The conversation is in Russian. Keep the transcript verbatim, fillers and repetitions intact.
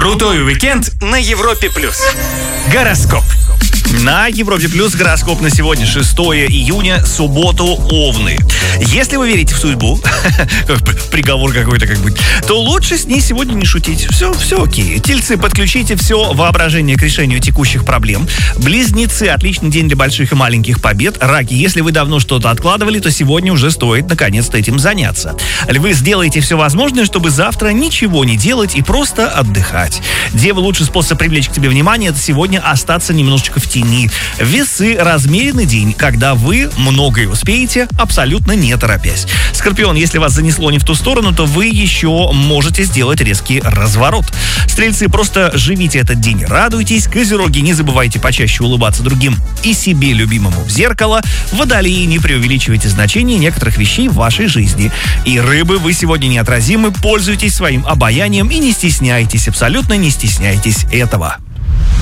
Крутой уикенд на Европе плюс. Гороскоп. На Европе Плюс гороскоп на сегодня, шестое июня, субботу, Овны. Если вы верите в судьбу, приговор какой-то как бы, то лучше с ней сегодня не шутить. Все, все окей. Тельцы, подключите все воображение к решению текущих проблем. Близнецы, отличный день для больших и маленьких побед. Раки, если вы давно что-то откладывали, то сегодня уже стоит наконец-то этим заняться. Львы, сделайте все возможное, чтобы завтра ничего не делать и просто отдыхать. Девы, лучший способ привлечь к тебе внимание — это сегодня остаться немножечко в тени. Весы, размеренный день, когда вы многое успеете, абсолютно не торопясь. Скорпион, если вас занесло не в ту сторону, то вы еще можете сделать резкий разворот. Стрельцы, просто живите этот день, радуйтесь. Козероги, не забывайте почаще улыбаться другим и себе любимому в зеркало. Водолеи, не преувеличивайте значение некоторых вещей в вашей жизни. И рыбы, вы сегодня неотразимы, пользуйтесь своим обаянием и не стесняйтесь, абсолютно не стесняйтесь этого.